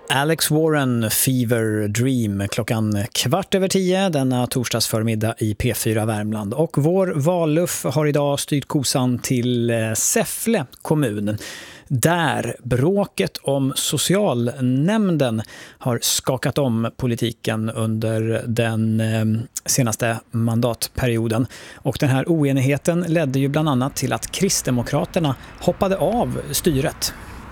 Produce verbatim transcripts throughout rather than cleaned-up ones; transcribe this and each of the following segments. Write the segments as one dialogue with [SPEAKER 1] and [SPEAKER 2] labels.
[SPEAKER 1] Alex Warren, Fever Dream, klockan kvart över tio denna torsdagsförmiddag i P fyra Värmland. Och vår valluff har idag styrt kosan till Säffle kommun, där bråket om socialnämnden har skakat om politiken under den senaste mandatperioden. Och den här oenigheten ledde ju bland annat till att Kristdemokraterna hoppade av styret.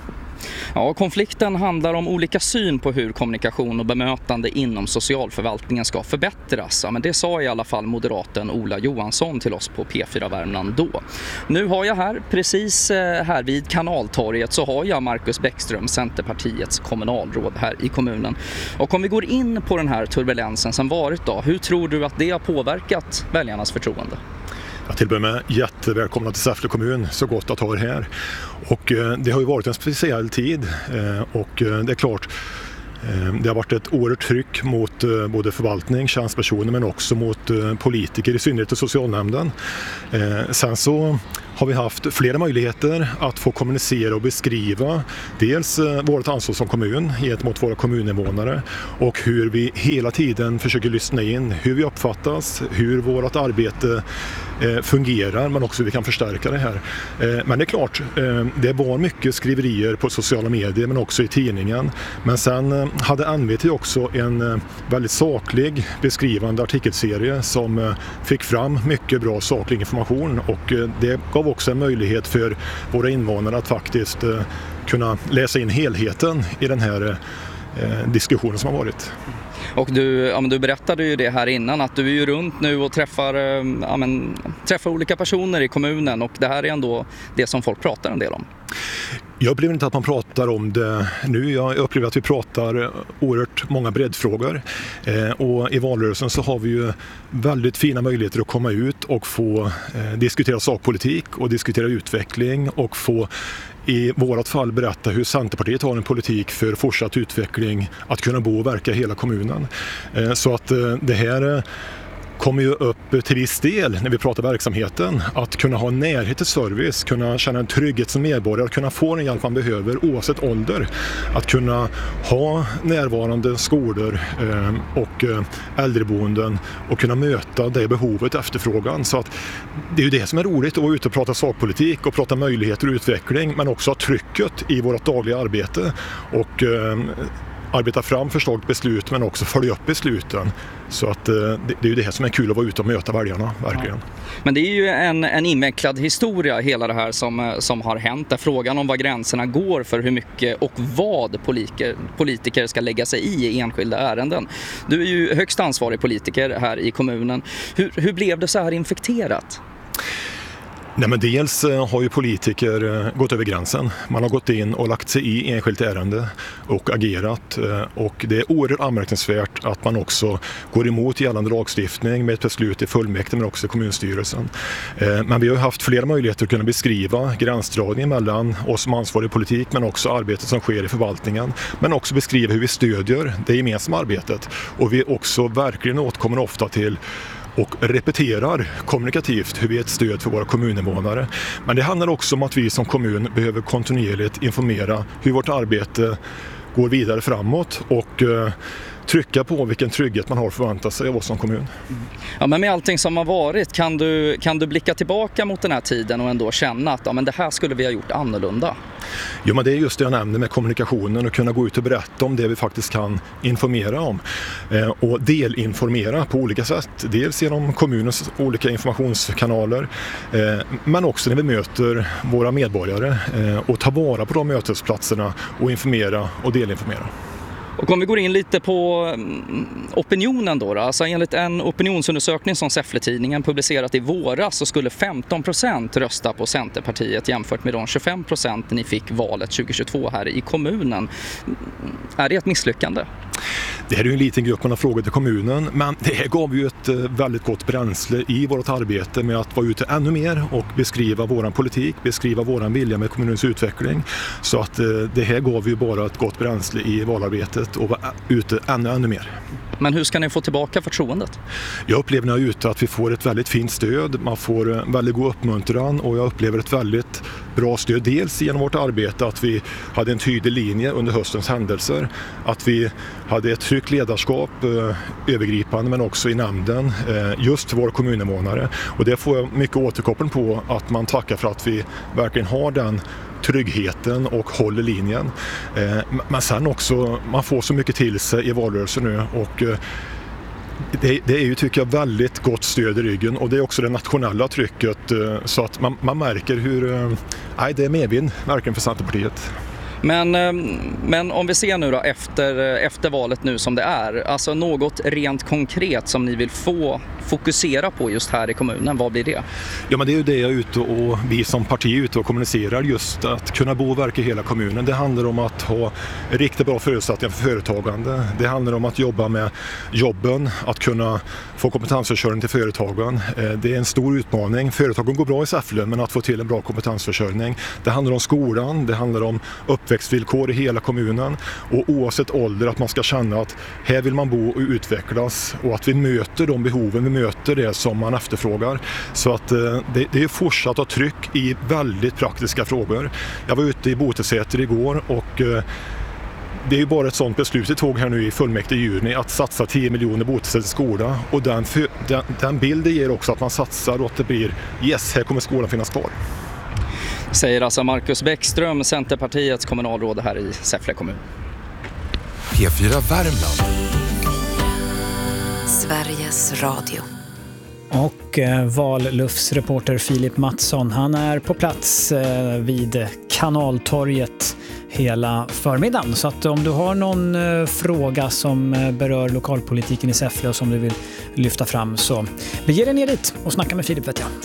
[SPEAKER 2] Ja, konflikten handlar om olika syn på hur kommunikation och bemötande inom socialförvaltningen ska förbättras. Ja, men det sa i alla fall moderaten Ola Johansson till oss på P fyra Värmland då. Nu har jag här, precis här vid Kanaltorget, så har jag Marcus Bäckström, Centerpartiets kommunalråd här i kommunen. Och om vi går in på den här turbulensen som varit då, hur tror du att det har påverkat väljarnas förtroende?
[SPEAKER 3] Ja, till att börja med jättevälkomna till Säffle kommun, så gott att ha er här. Och eh, det har ju varit en speciell tid eh, och eh, det är klart eh, det har varit ett oerhört tryck mot eh, både förvaltning, tjänstpersoner men också mot eh, politiker, i synnerhet i socialnämnden. Eh, sen så har vi haft flera möjligheter att få kommunicera och beskriva dels eh, vårt ansvar som kommun gentemot våra kommuninvånare och hur vi hela tiden försöker lyssna in hur vi uppfattas, hur vårt arbete eh, fungerar men också hur vi kan förstärka det här. Eh, men det är klart, eh, det var mycket skriverier på sociala medier men också i tidningen. Men sen eh, hade N V T också en eh, väldigt saklig beskrivande artikelserie som eh, fick fram mycket bra saklig information och eh, det gav också en möjlighet för våra invånare att faktiskt eh, kunna läsa in helheten i den här eh, diskussionen som har varit.
[SPEAKER 2] Och du, ja, men du berättade ju det här innan att du är ju runt nu och träffar, ja, men, träffar olika personer i kommunen och det här är ändå det som folk pratar en del om.
[SPEAKER 3] Jag upplever inte att man pratar om det nu. Jag upplever att vi pratar oerhört många breddfrågor. Eh, och i valrörelsen så har vi ju väldigt fina möjligheter att komma ut och få eh, diskutera sakpolitik och diskutera utveckling och få i vårat fall berätta hur Centerpartiet har en politik för fortsatt utveckling, att kunna bo och verka i hela kommunen. Eh, så att eh, det här kommer ju upp till viss del när vi pratar verksamheten, att kunna ha närhet till service, kunna känna en trygghet som medborgare, att kunna få den hjälp man behöver oavsett ålder, att kunna ha närvarande skolor eh, och eh, äldreboenden och kunna möta det behovet, efterfrågan. Så att det är ju det som är roligt, att vara ute och prata sakpolitik och prata möjligheter och utveckling, men också ha trycket i vårt dagliga arbete och eh, arbeta fram förslag till beslut men också följa upp besluten. Så att eh, det, det är ju det som är kul att vara ute och möta väljarna, verkligen.
[SPEAKER 2] Ja. Men det är ju en, en invecklad historia hela det här som, som har hänt. Där frågan om var gränserna går för hur mycket och vad politiker, politiker ska lägga sig i i enskilda ärenden. Du är ju högst ansvarig politiker här i kommunen. Hur, hur blev det så här infekterat?
[SPEAKER 3] Nej, men dels har ju politiker gått över gränsen. Man har gått in och lagt sig i enskilt ärende och agerat. Och det är oerhört anmärkningsvärt att man också går emot gällande lagstiftning med ett beslut i fullmäktige men också i kommunstyrelsen. Men vi har haft flera möjligheter att kunna beskriva gränsdragningen mellan oss som ansvarig politik men också arbetet som sker i förvaltningen. Men också beskriva hur vi stödjer det gemensamma arbetet. Och vi också verkligen återkommer ofta till och repeterar kommunikativt hur vi är ett stöd för våra kommuninvånare. Men det handlar också om att vi som kommun behöver kontinuerligt informera hur vårt arbete går vidare framåt och eh, trycka på vilken trygghet man har förväntat sig av oss som kommun.
[SPEAKER 2] Ja, men med allting som har varit, kan du, kan du blicka tillbaka mot den här tiden och ändå känna att ja, men det här skulle vi ha gjort annorlunda?
[SPEAKER 3] Jo, men det är just det jag nämnde med kommunikationen och kunna gå ut och berätta om det vi faktiskt kan informera om eh, och delinformera på olika sätt. Dels genom kommunens olika informationskanaler eh, men också när vi möter våra medborgare eh, och ta vara på de mötesplatserna och informera och delinformera.
[SPEAKER 2] Och om vi går in lite på opinionen då, då. Alltså enligt en opinionsundersökning som Säffle-tidningen publicerat i våras så skulle femton procent rösta på Centerpartiet jämfört med de tjugofem procent ni fick valet tjugohundratjugotvå här i kommunen. Är det ett misslyckande?
[SPEAKER 3] Det här är ju en liten grupp man har frågat till kommunen, men det här gav ju ett väldigt gott bränsle i vårt arbete med att vara ute ännu mer och beskriva våran politik, beskriva våran vilja med kommunens utveckling. Så att det här gav ju bara ett gott bränsle i valarbetet och var ute ännu, ännu mer.
[SPEAKER 2] Men hur ska ni få tillbaka förtroendet?
[SPEAKER 3] Jag upplever när jag är ute att vi får ett väldigt fint stöd. Man får väldigt god uppmuntran och jag upplever ett väldigt bra stöd. Dels genom vårt arbete att vi hade en tydlig linje under höstens händelser. Att vi hade ett tryggt ledarskap eh, övergripande men också i nämnden eh, just för våra kommuninvånare. Och det får jag mycket återkoppling på att man tackar för att vi verkligen har den tryggheten och håller linjen. Eh, men sen också, man får så mycket till sig i valrörelsen nu och eh, det, det är ju tycker jag väldigt gott stöd i ryggen och det är också det nationella trycket eh, så att man, man märker hur, eh, nej, det är medvind verkligen för Centerpartiet.
[SPEAKER 2] Men, men om vi ser nu då efter, efter valet nu som det är, alltså något rent konkret som ni vill få fokusera på just här i kommunen, vad blir det?
[SPEAKER 3] Ja, men det är ju det jag är ute och vi som parti är ute och kommunicerar, just att kunna bo och verka i hela kommunen. Det handlar om att ha riktigt bra förutsättningar för företagande. Det handlar om att jobba med jobben, att kunna få kompetensförsörjning till företagen. Det är en stor utmaning. Företagen går bra i Säffle, men att få till en bra kompetensförsörjning. Det handlar om skolan, det handlar om uppväxtvillkor i hela kommunen och oavsett ålder att man ska känna att här vill man bo och utvecklas och att vi möter de behoven, vi möter det som man efterfrågar. Så att det, det är fortsatt att tryck i väldigt praktiska frågor. Jag var ute i Botesäter igår och det är ju bara ett sådant beslut vi tog här nu i fullmäktige i juni att satsa tio miljoner Botesäters skola och den, den, den bilden ger också att man satsar och att det blir yes, här kommer skolan finnas kvar.
[SPEAKER 2] Säger alltså Marcus Bäckström, Centerpartiets kommunalråd här i Säffle kommun.
[SPEAKER 4] P fyra Värmland.
[SPEAKER 5] Sveriges Radio.
[SPEAKER 1] Och eh, vallufsreporter Filip Mattsson, han är på plats eh, vid Kanaltorget hela förmiddagen. Så att om du har någon eh, fråga som eh, berör lokalpolitiken i Säffle och som du vill lyfta fram så bege dig ner dit och snacka med Filip, vet jag.